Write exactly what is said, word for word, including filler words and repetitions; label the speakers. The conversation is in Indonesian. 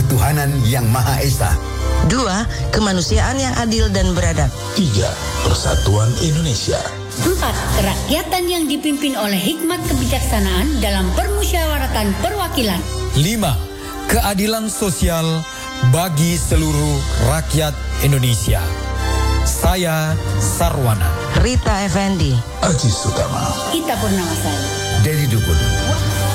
Speaker 1: ketuhanan yang Maha Esa.
Speaker 2: Dua, kemanusiaan yang adil dan beradab.
Speaker 3: Tiga, persatuan Indonesia.
Speaker 4: Empat, kerakyatan yang dipimpin oleh hikmat kebijaksanaan dalam permusyawaratan perwakilan.
Speaker 5: Lima, keadilan sosial bagi seluruh rakyat Indonesia. Saya Sarwana.
Speaker 2: Rita Effendi.
Speaker 3: Aji Sutama.
Speaker 4: Ita Purnamasari.
Speaker 1: Dedi Dukun.